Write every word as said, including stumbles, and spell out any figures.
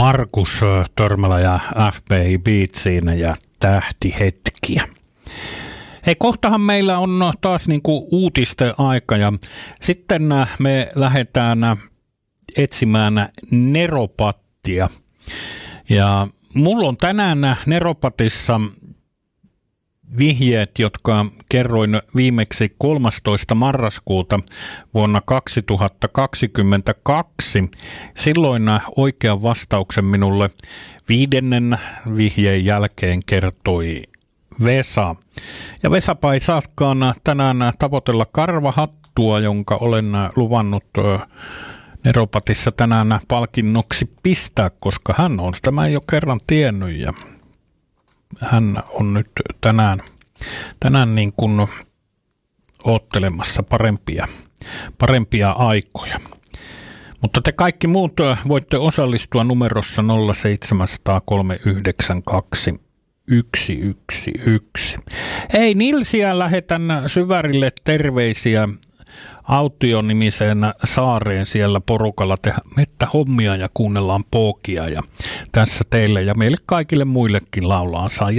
Markus Törmälä ja F B I Beatsiin ja tähtihetkiä. Hei, kohtahan meillä on taas niinku uutisten aika ja sitten me lähdetään etsimään Neropattia. Ja mulla on tänään Neropatissa vihjeet, jotka kerroin viimeksi kolmastoista marraskuuta vuonna kaksituhattakaksikymmentäkaksi. Silloin oikean vastauksen minulle viidennen vihjeen jälkeen kertoi Vesa. Ja Vesapa ei saakaan tänään tavoitella karvahattua, jonka olen luvannut Neropatissa tänään palkinnoksi pistää, koska hän on tämän jo kerran tiennyt ja hän on nyt tänään, tänään niin kuin oottelemassa parempia, parempia aikoja. Mutta te kaikki muut voitte osallistua numerossa nolla seitsemän nolla kolme yhdeksän kaksi yksi yksi yksi. Hei, Nilsiä lähetän Syvärille terveisiä Autio-nimiseen saareen siellä porukalla tehdä mettä hommia ja kuunnellaan pookia ja tässä teille ja meille kaikille muillekin laulaa saa.